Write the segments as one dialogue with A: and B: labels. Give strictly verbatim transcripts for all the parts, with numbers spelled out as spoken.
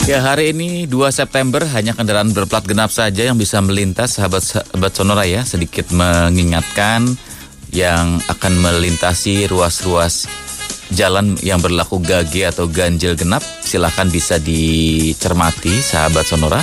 A: Ya, hari ini dua September hanya kendaraan berplat genap saja yang bisa melintas, sahabat-sahabat Sonora ya. Sedikit mengingatkan yang akan melintasi ruas-ruas jalan yang berlaku G G atau ganjil genap, silakan bisa dicermati sahabat Sonora.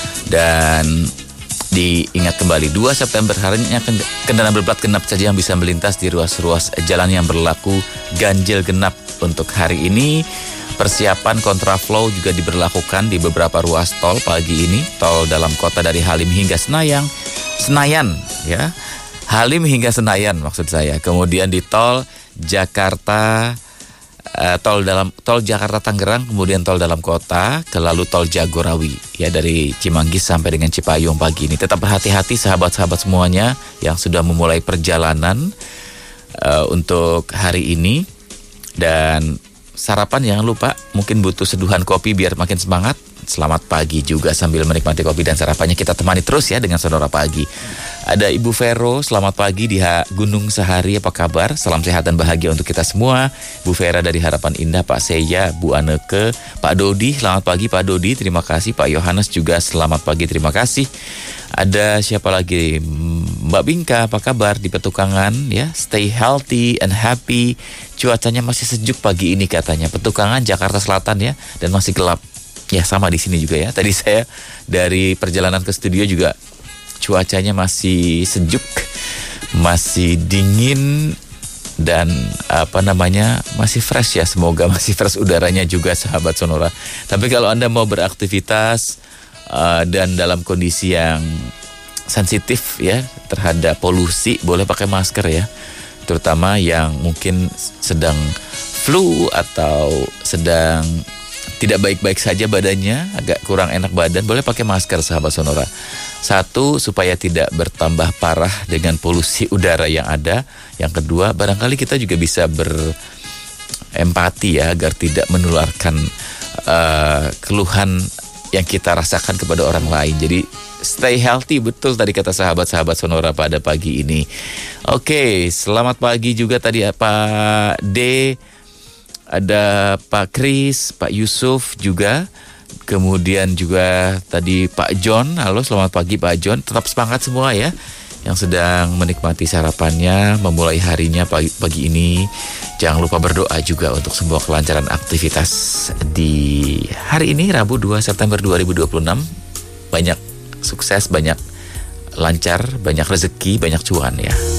A: Dan diingat kembali, dua September harinya kendaraan berplat genap saja yang bisa melintas di ruas-ruas jalan yang berlaku ganjil genap. Untuk hari ini persiapan kontraflow juga diberlakukan di beberapa ruas tol pagi ini. Tol dalam kota dari Halim hingga Senayan, Senayan ya, Halim hingga Senayan maksud saya. Kemudian di tol Jakarta, uh, tol dalam tol Jakarta Tangerang, kemudian tol dalam kota, lalu tol Jagorawi ya, dari Cimanggis sampai dengan Cipayung pagi ini. Tetap berhati-hati sahabat-sahabat semuanya yang sudah memulai perjalanan uh, untuk hari ini. Dan sarapan jangan lupa, mungkin butuh seduhan kopi biar makin semangat. Selamat pagi juga sambil menikmati kopi dan sarapannya kita temani terus ya dengan Sonora Pagi. Ada Ibu Vero, selamat pagi di Gunung Sahari, apa kabar? Salam sehat dan bahagia untuk kita semua. Bu Vera dari Harapan Indah, Pak Seya, Bu Aneke, Pak Dodi, selamat pagi Pak Dodi, terima kasih. Pak Yohanes juga selamat pagi, terima kasih. Ada siapa lagi? Mbak Bingka, apa kabar di Petukangan ya? Stay healthy and happy. Cuacanya masih sejuk pagi ini katanya. Petukangan Jakarta Selatan ya, dan masih gelap. Ya sama di sini juga ya. Tadi saya dari perjalanan ke studio juga cuacanya masih sejuk, masih dingin dan apa namanya masih fresh ya. Semoga masih fresh udaranya juga sahabat Sonora. Tapi kalau Anda mau beraktivitas uh, dan dalam kondisi yang sensitif ya terhadap polusi, boleh pakai masker ya. Terutama yang mungkin sedang flu atau sedang tidak baik-baik saja badannya, agak kurang enak badan, boleh pakai masker sahabat Sonora. Satu, supaya tidak bertambah parah dengan polusi udara yang ada. Yang kedua, barangkali kita juga bisa berempati ya, agar tidak menularkan uh, keluhan yang kita rasakan kepada orang lain. Jadi stay healthy, betul tadi kata sahabat-sahabat Sonora pada pagi ini. Oke, selamat pagi juga tadi Pak D, ada Pak Kris, Pak Yusuf juga. Kemudian juga tadi Pak John. Halo, selamat pagi Pak John. Tetap semangat semua ya, yang sedang menikmati sarapannya, memulai harinya pagi, pagi ini. Jangan lupa berdoa juga untuk semua kelancaran aktivitas di hari ini, Rabu dua September dua ribu dua puluh enam. Banyak sukses, banyak lancar, banyak rezeki, banyak cuan ya.